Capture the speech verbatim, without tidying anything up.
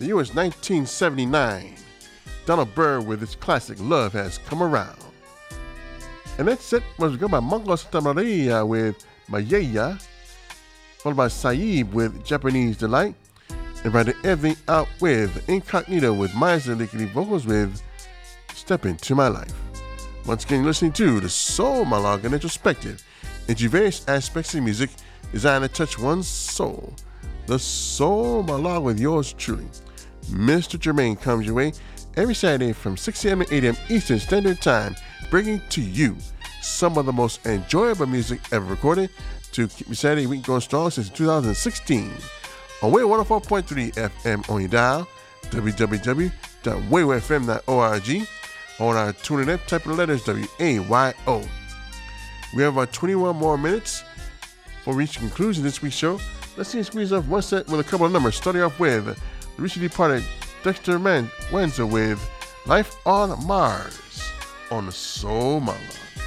The year was nineteen seventy-nine. Donald Byrd with his classic Love Has Come Around. And that set was done by Mongo Santa Maria with Mayaya, followed by Saeed with Japanese Delight, and writing everything out with Incognito with Miser Lickety vocals with Step Into My Life. Once again, you're listening to the Soul Monologue, an introspective into various aspects of music designed to touch one's soul. The Soul Monologue with yours truly, Mister Jermaine, comes your way every Saturday from six a.m. to eight a.m. Eastern Standard Time, bringing to you some of the most enjoyable music ever recorded to keep your Saturday week going strong since two thousand sixteen. On Wave one oh four point three F M on your dial, w w w dot wayo f m dot org. On our TuneIn app, type in the letters W A Y O. We have about twenty-one more minutes for reaching conclusion this week's show. Let's see and squeeze off one set with a couple of numbers, starting off with the recently departed Dexter Man- Wenzel with Life on Mars on the Soul Monologue.